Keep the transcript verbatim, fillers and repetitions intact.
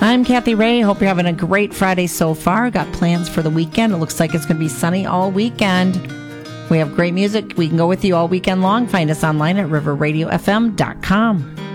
I'm Kathy Ray. Hope you're having a great Friday so far. Got plans for the weekend. It looks like it's going to be sunny all weekend. We have great music. We can go with you all weekend long. Find us online at river radio f m dot com.